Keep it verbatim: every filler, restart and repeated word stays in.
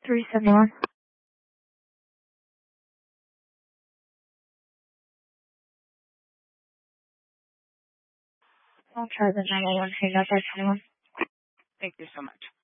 three seventy-one. I'll try the nine one one hang up at twenty-one. Thank you so much.